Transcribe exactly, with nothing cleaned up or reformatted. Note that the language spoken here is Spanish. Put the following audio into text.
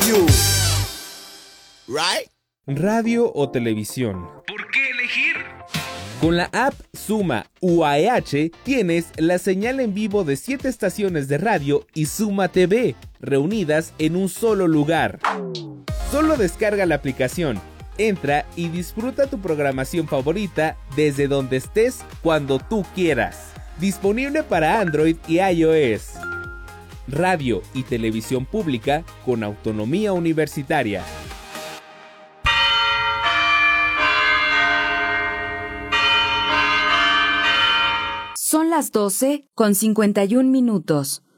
you. Right? Radio o televisión. ¿Por qué elegir? Con la app Suma U A E H tienes la señal en vivo de siete estaciones de radio y Suma T V, reunidas en un solo lugar. Solo descarga la aplicación, entra y disfruta tu programación favorita desde donde estés cuando tú quieras. Disponible para Android y iOS. Radio y televisión pública con autonomía universitaria. Son las doce con cincuenta y un minutos.